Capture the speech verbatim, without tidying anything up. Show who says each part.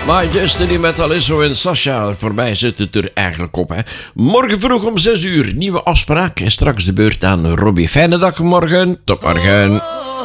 Speaker 1: Maar Destiny met Alisso en Sasha, voor mij zit het er eigenlijk op. Hè. Morgen vroeg om zes uur, nieuwe afspraak. En straks de beurt aan Robbie. Fijne dag morgen. Tot morgen.